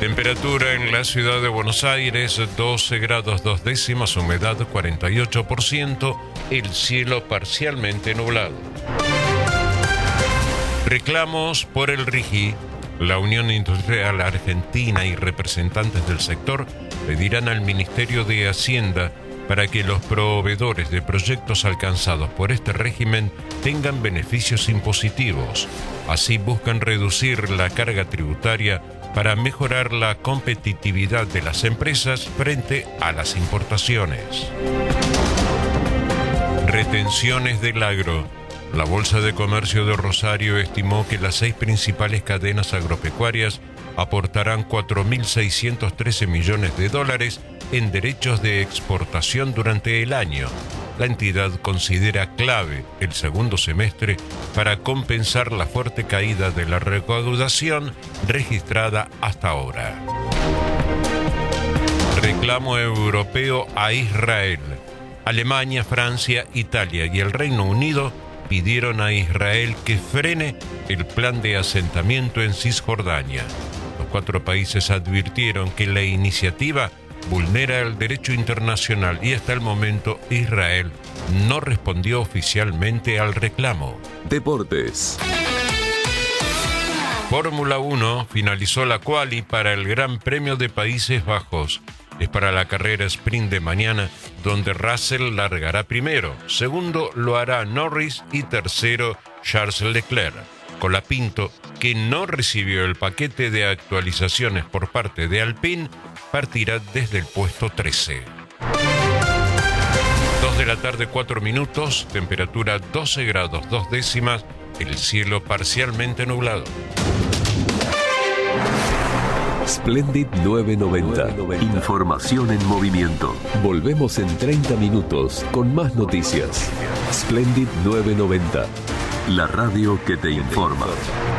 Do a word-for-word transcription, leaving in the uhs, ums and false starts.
Temperatura en la ciudad de Buenos Aires, doce grados dos décimas, humedad cuarenta y ocho por ciento, el cielo parcialmente nublado. Reclamos por el RIGI. La Unión Industrial Argentina y representantes del sector pedirán al Ministerio de Hacienda para que los proveedores de proyectos alcanzados por este régimen tengan beneficios impositivos. Así buscan reducir la carga tributaria para mejorar la competitividad de las empresas frente a las importaciones. Retenciones del agro. La Bolsa de Comercio de Rosario estimó que las seis principales cadenas agropecuarias aportarán cuatro mil seiscientos trece millones de dólares en derechos de exportación durante el año. La entidad considera clave el segundo semestre para compensar la fuerte caída de la recaudación registrada hasta ahora. Reclamo europeo a Israel. Alemania, Francia, Italia y el Reino Unido pidieron a Israel que frene el plan de asentamiento en Cisjordania. Los cuatro países advirtieron que la iniciativa vulnera el derecho internacional y hasta el momento Israel no respondió oficialmente al reclamo. Deportes. Fórmula uno finalizó la quali para el Gran Premio de Países Bajos. Es para la carrera sprint de mañana, donde Russell largará primero, segundo lo hará Norris y tercero Charles Leclerc. Colapinto, que no recibió el paquete de actualizaciones por parte de Alpine, partirá desde el puesto trece. dos de la tarde, cuatro minutos, temperatura doce grados dos décimas, el cielo parcialmente nublado. Splendid novecientos noventa. Información en movimiento. Volvemos en treinta minutos con más noticias. Splendid novecientos noventa. La radio que te informa.